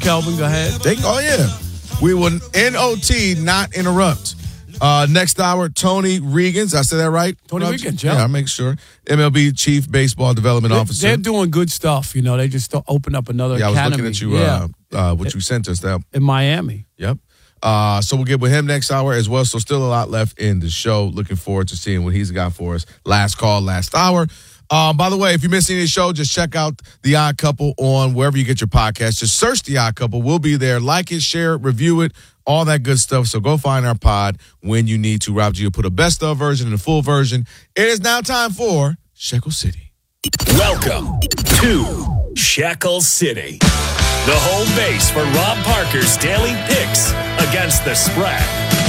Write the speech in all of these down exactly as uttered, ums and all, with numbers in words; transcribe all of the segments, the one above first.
Kelvin, go ahead. They, oh, yeah. We will N O T, not interrupt. Uh, next hour, Tony Regans. I said that right? Tony no, Regans, yeah. Yeah, I'll make sure. M L B Chief Baseball Development they're, Officer. They're doing good stuff. You know, they just opened up another yeah, academy. I was looking at you, yeah. uh, uh, what you sent us. That. In Miami. Yep. Uh, so we'll get with him next hour as well. So still a lot left in the show. Looking forward to seeing what he's got for us. Last call, last hour. Um, by the way, if you missed any of the show, just check out The Odd Couple on wherever you get your podcast. Just search The Odd Couple. We'll be there. Like it, share it, review it, all that good stuff. So go find our pod when you need to. Rob G will put a best of version and a full version. It is now time for Shekel City. Welcome to Shekel City, the home base for Rob Parker's daily picks against the spread.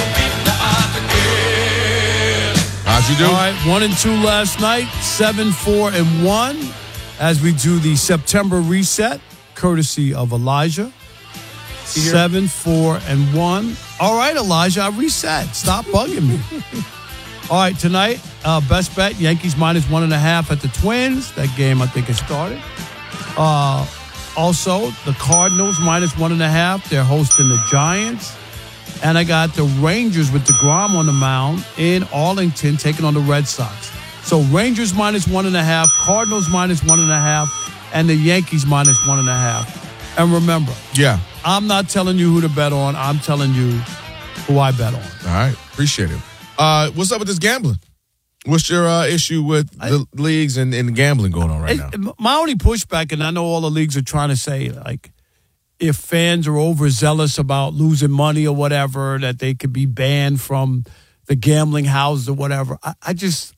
How'd you do? All right, one and two last night, seven, four, and one as we do the September reset, courtesy of Elijah. Seven, four, and one. All right, Elijah, I reset. Stop bugging me. All right, tonight, uh, best bet, Yankees minus one and a half at the Twins. That game, I think, has started. Uh, also, the Cardinals minus one and a half. They're hosting the Giants. And I got the Rangers with DeGrom on the mound in Arlington taking on the Red Sox. So Rangers minus one and a half, Cardinals minus one and a half, and the Yankees minus one and a half. And remember, Yeah. I'm not telling you who to bet on. I'm telling you who I bet on. All right. Appreciate it. Uh, what's up with this gambling? What's your uh, issue with the I, leagues and, and gambling going on right it, now? My only pushback, and I know all the leagues are trying to say, like, if fans are overzealous about losing money or whatever, that they could be banned from the gambling houses or whatever. I, I just,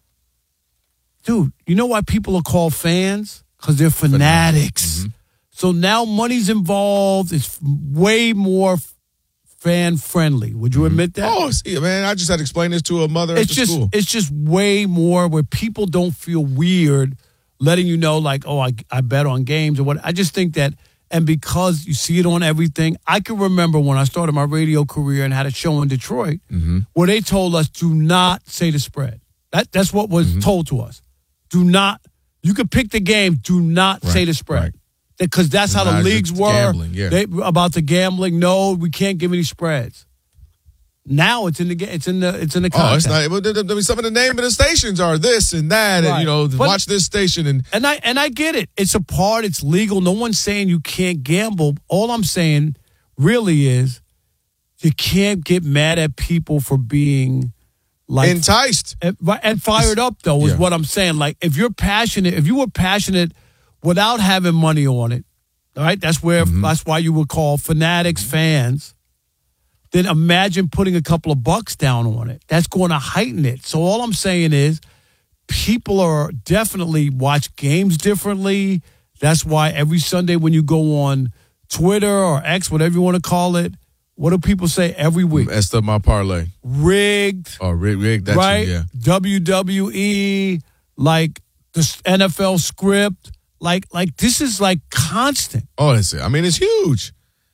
dude, you know why people are called fans? Because they're fanatics. Mm-hmm. So now money's involved. It's way more fan friendly. Would you mm-hmm. admit that? Oh, see, man, I just had to explain this to a mother it's at the just, school. It's just way more where people don't feel weird letting you know, like, oh, I, I bet on games or what. I just think that, and because you see it on everything, I can remember when I started my radio career and had a show in Detroit mm-hmm. where they told us, do not say the spread. That That's what was mm-hmm. told to us. Do not, you could pick the game, do not right, say the spread. Right. Because that's how the leagues were gambling, yeah. they, about the gambling. No, we can't give any spreads. Now it's in the it's in the it's in the content. Oh, it's not. I mean, some of the name of the stations are this and that, right. and you know, but, watch this station and and I and I get it. It's a part. It's legal. No one's saying you can't gamble. All I'm saying really is you can't get mad at people for being like enticed and, and fired up. Though is yeah. what I'm saying. Like if you're passionate, if you were passionate without having money on it, all right, that's where mm-hmm. that's why you would call fanatics fans. Then imagine putting a couple of bucks down on it. That's going to heighten it. So all I'm saying is people are definitely watch games differently. That's why every Sunday when you go on Twitter or X, whatever you want to call it, what do people say every week? Messed up my parlay. Rigged. Oh, rigged, rigged. That's right? You, yeah. W W E, like the N F L script. Like, like this is like constant. Oh, that's it. I mean, it's huge.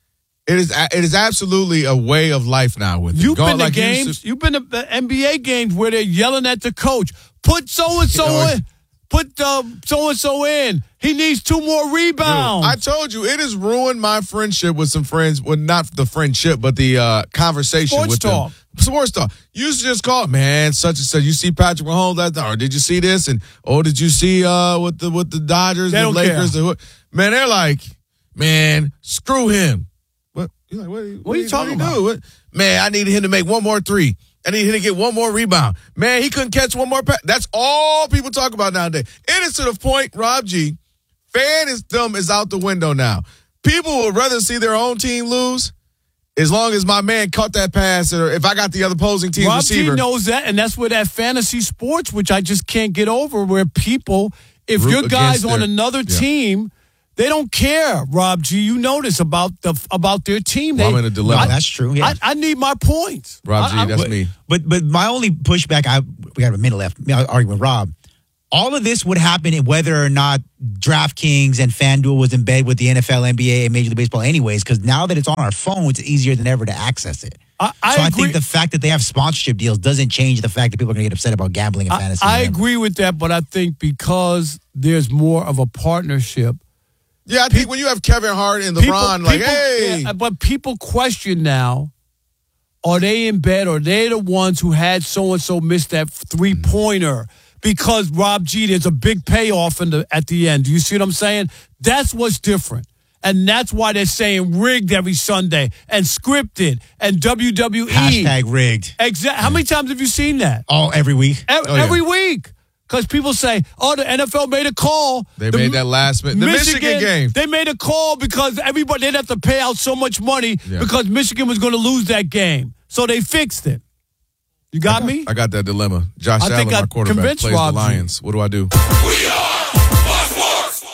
It is it is absolutely a way of life now with You've it. been to like games. You to, You've been to N B A games where they're yelling at the coach. Put so and so in. Put so and so in. He needs two more rebounds. Dude, I told you it has ruined my friendship with some friends. Well, not the friendship, but the uh, conversation Sports with talk. them. Sports talk. You used to just call, man, such and such. You see Patrick Mahomes that, or did you see this? And oh, did you see uh with the with the Dodgers, they the don't Lakers? Care. The, man, they're like, man, screw him. What? You're like, what, what, what are you talking what about? What? Man, I needed him to make one more three. I needed him to get one more rebound. Man, he couldn't catch one more pass. That's all people talk about nowadays. It is to the point, Rob G, fanism is out the window now. People would rather see their own team lose as long as my man caught that pass or if I got the other opposing team's Rob receiver. G knows that, and that's where that fantasy sports, which I just can't get over, where people, if Root your guy's on their, another yeah. team, they don't care, Rob G. You notice about the about their team. Well, they, I'm in a dilemma. No, that's true. Yeah. I, I need my points. Rob G, I, I, that's but, me. But but my only pushback, I we got a minute left. I'll argue with Rob. All of this would happen whether or not DraftKings and FanDuel was in bed with the N F L, N B A, and Major League Baseball anyways, because now that it's on our phone, it's easier than ever to access it. I, I so I agree. think the fact that they have sponsorship deals doesn't change the fact that people are going to get upset about gambling and I, fantasy. I agree with that, but I think because there's more of a partnership, Yeah, I think when you have Kevin Hart and LeBron, people, like, people, hey. Yeah, but people question now, are they in bed or are they the ones who had so-and-so miss that three-pointer because Rob G, there's a big payoff in the, at the end. Do you see what I'm saying? That's what's different. And that's why they're saying rigged every Sunday and scripted and W W E. Hashtag rigged. Exactly. How many times have you seen that? All every week. Every, Oh, yeah. every week. Because people say, oh, the N F L made a call. They The made that last minute. The Michigan, game. They made a call because everybody, they'd have to pay out so much money Yeah. because Michigan was going to lose that game. So they fixed it. You got me? I got that dilemma. Josh I Allen, think I my quarterback, convinced plays Rob the G. Lions. What do I do? We are Fox Sports.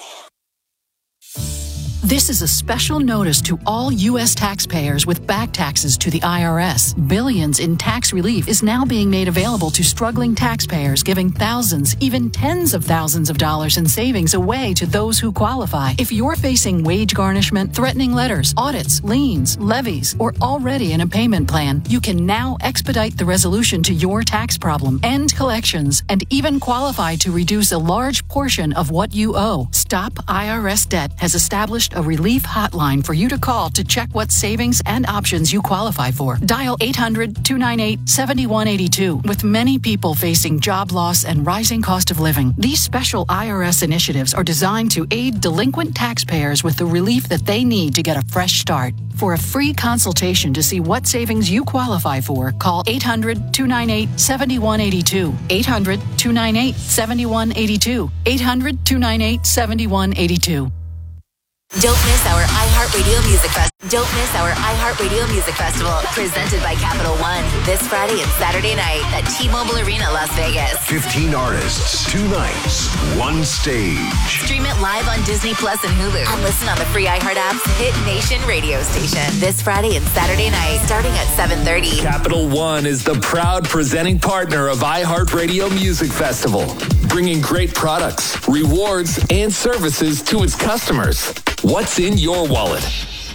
This is a special notice to all U S taxpayers with back taxes to the I R S. Billions in tax relief is now being made available to struggling taxpayers, giving thousands, even tens of thousands of dollars in savings away to those who qualify. If you're facing wage garnishment, threatening letters, audits, liens, levies, or already in a payment plan, you can now expedite the resolution to your tax problem, end collections, and even qualify to reduce a large portion of what you owe. Stop I R S Debt has established a relief hotline for you to call to check what savings and options you qualify for. Dial eight hundred, two nine eight, seven one eight two. With many people facing job loss and rising cost of living, these special I R S initiatives are designed to aid delinquent taxpayers with the relief that they need to get a fresh start. For a free consultation to see what savings you qualify for, call eight hundred, two nine eight, seven one eight two. eight hundred, two nine eight, seven one eight two. eight hundred, two nine eight, seven one eight two. Don't miss our iHeartRadio Music Festival. Don't miss our iHeartRadio Music Festival, presented by Capital One, this Friday and Saturday night at T-Mobile Arena, Las Vegas. fifteen artists, two nights, one stage. Stream it live on Disney Plus and Hulu, and listen on the free iHeart app's Hit Nation radio station. This Friday and Saturday night, starting at seven thirty. Capital One is the proud presenting partner of iHeartRadio Music Festival, bringing great products, rewards, and services to its customers. What's in your wallet?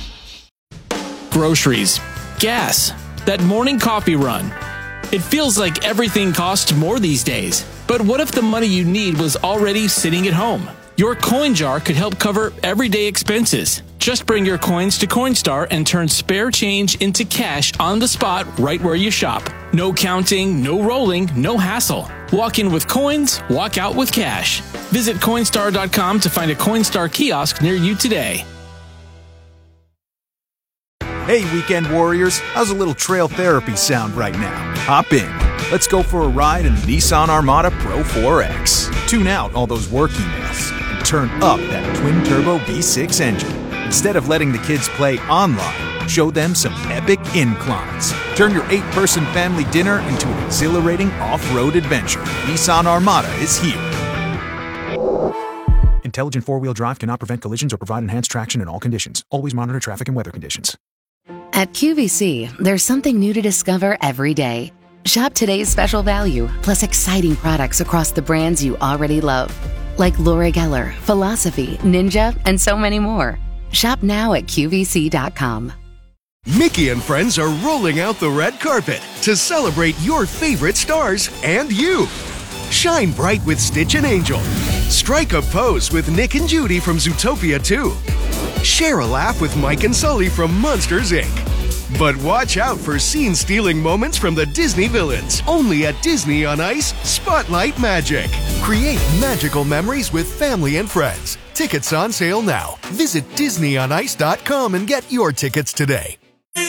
Groceries, gas, that morning coffee run. It feels like everything costs more these days. But what if the money you need was already sitting at home? Your coin jar could help cover everyday expenses. Just bring your coins to Coinstar and turn spare change into cash on the spot right where you shop. No counting, no rolling, no hassle. Walk in with coins, walk out with cash. Visit Coinstar dot com to find a Coinstar kiosk near you today. Hey, weekend warriors, how's a little trail therapy sound right now? Hop in. Let's go for a ride in the Nissan Armada Pro four X. Tune out all those work emails and turn up that twin-turbo V six engine. Instead of letting the kids play online, show them some epic inclines. Turn your eight-person family dinner into an exhilarating off-road adventure. Nissan Armada is here. Intelligent four-wheel drive cannot prevent collisions or provide enhanced traction in all conditions. Always monitor traffic and weather conditions. At Q V C, there's something new to discover every day. Shop today's special value, plus exciting products across the brands you already love. Like Laura Geller, Philosophy, Ninja, and so many more. Shop now at Q V C dot com. Mickey and friends are rolling out the red carpet to celebrate your favorite stars and you. Shine bright with Stitch and Angel. Strike a pose with Nick and Judy from Zootopia two. Share a laugh with Mike and Sully from Monsters, Incorporated. But watch out for scene-stealing moments from the Disney villains. Only at Disney on Ice Spotlight Magic. Create magical memories with family and friends. Tickets on sale now. Visit Disney on Ice dot com and get your tickets today.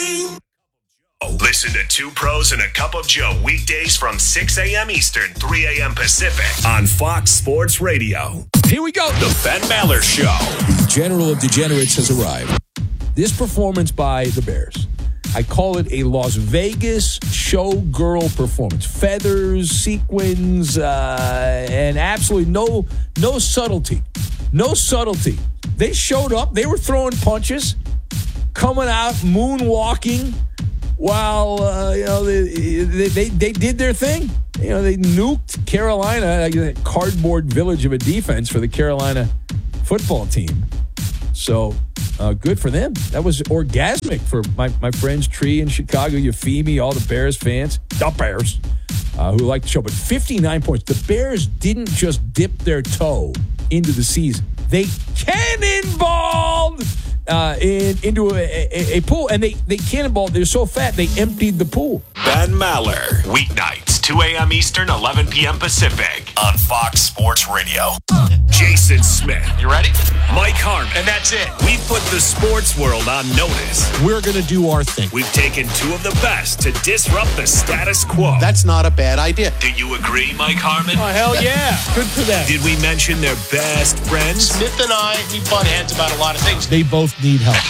Listen to Two Pros and a Cup of Joe weekdays from six a.m. Eastern, three a.m. Pacific on Fox Sports Radio. Here we go. The Ben Maller Show. The General of Degenerates has arrived. This performance by the Bears, I call it a Las Vegas showgirl performance. Feathers, sequins, uh, and absolutely no no subtlety. No subtlety. They showed up. They were throwing punches, coming out, moonwalking, while uh, you know they, they they they did their thing. You know, they nuked Carolina, a cardboard village of a defense for the Carolina football team. So uh, good for them. That was orgasmic for my, my friends Tree in Chicago, Euphemie, all the Bears fans, the Bears, uh, who like the show. But fifty-nine points. The Bears didn't just dip their toe into the season. They cannonballed uh, in, into a, a, a pool, and they, they cannonballed. They're so fat, they emptied the pool. Ben Maller, weeknights, two a.m. Eastern, eleven p.m. Pacific, on Fox Sports Radio. Jason Smith. You ready? Mike Harmon. And that's it. We put the sports world on notice. We're going to do our thing. We've taken two of the best to disrupt the status quo. That's not a bad idea. Do you agree, Mike Harmon? Oh, hell yeah. Good for them. Did we mention their best friends? Smith and I, we butt heads about a lot of things. They both need help.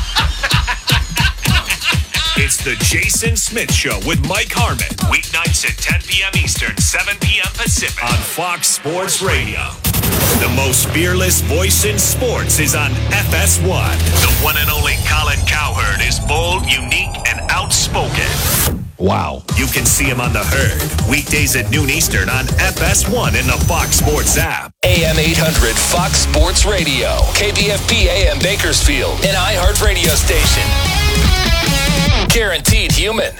It's the Jason Smith Show with Mike Harmon. Weeknights at ten p.m. Eastern, seven p.m. Pacific on Fox Sports Radio. The most fearless voice in sports is on F S one. The one and only Colin Cowherd is bold, unique, and outspoken. Wow. You can see him on The Herd. Weekdays at noon Eastern on F S one in the Fox Sports app. A M eight hundred Fox Sports Radio. K B F P A M Bakersfield. An iHeart radio station. Guaranteed human.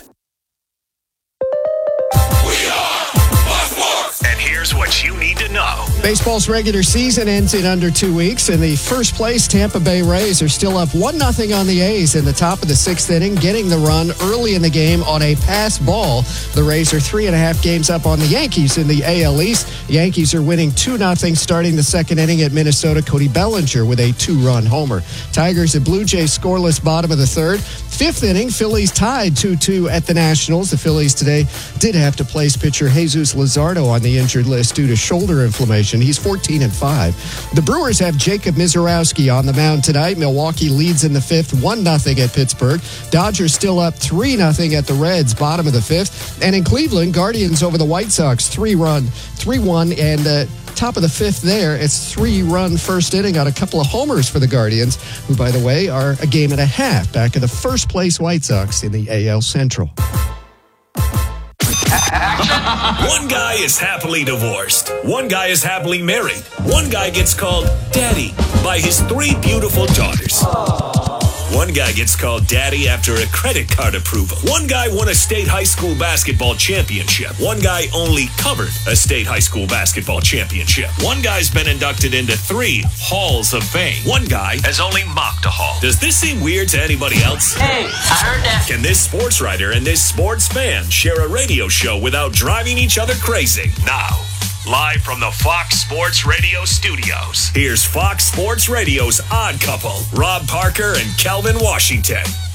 We are Fox Sports. And here's what you need to know. Baseball's regular season ends in under two weeks. In the first place, Tampa Bay Rays are still up one nothing on the A's in the top of the sixth inning, getting the run early in the game on a pass ball. The Rays are three and a half games up on the Yankees in the A L East. The Yankees are winning two nothing starting the second inning at Minnesota. Cody Bellinger with a two-run homer. Tigers and Blue Jays scoreless bottom of the third. Fifth inning, Phillies tied two two at the Nationals. The Phillies today did have to place pitcher Jesus Luzardo on the injured list due to shoulder inflammation. He's fourteen and five. The Brewers have Jacob Mizorowski on the mound tonight. Milwaukee leads in the fifth, one nothing at Pittsburgh. Dodgers still up three nothing at the Reds, bottom of the fifth. And in Cleveland, Guardians over the White Sox, three-run, three one, and uh, top of the fifth there. It's three-run first inning on a couple of homers for the Guardians, who, by the way, are a game and a half back of the first-place White Sox in the A L Central. One guy is happily divorced. One guy is happily married. One guy gets called Daddy by his three beautiful daughters. One guy gets called Daddy after a credit card approval. One guy won a state high school basketball championship. One guy only covered a state high school basketball championship. One guy's been inducted into three halls of fame. One guy has only mocked a hall. Does this seem weird to anybody else? Hey, I heard that. Can this sports writer and this sports fan share a radio show without driving each other crazy? Now, live from the Fox Sports Radio studios, here's Fox Sports Radio's Odd Couple, Rob Parker and Kelvin Washington.